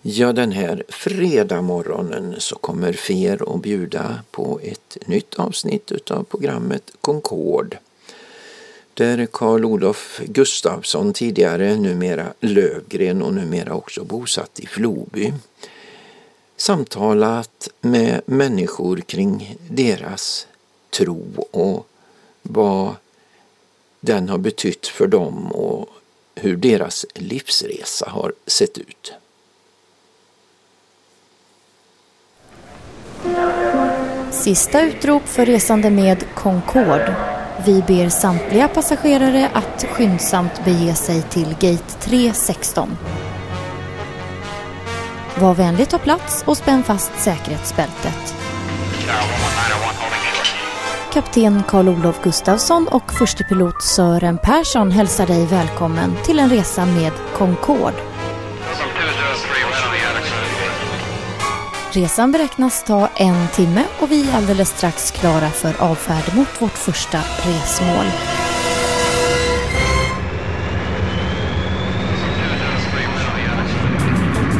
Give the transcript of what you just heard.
Ja, den här fredagsmorgonen så kommer Fer att bjuda på ett nytt avsnitt utav programmet Concord. Där Carl Olof Gustafsson, tidigare numera Lövgren och numera också bosatt i Floby, samtalat med människor kring deras tro och vad den har betytt för dem och hur deras livsresa har sett ut. Sista utrop för resande med Concord. Vi ber samtliga passagerare att skyndsamt bege sig till gate 316. Var vänlig ta plats och spänn fast säkerhetsbältet. Kapten Carl Olof Gustafsson och förstepilot Sören Persson hälsar dig välkommen till en resa med Concord. Resan beräknas ta 1 timme och vi är alldeles strax klara för avfärd mot vårt första resmål.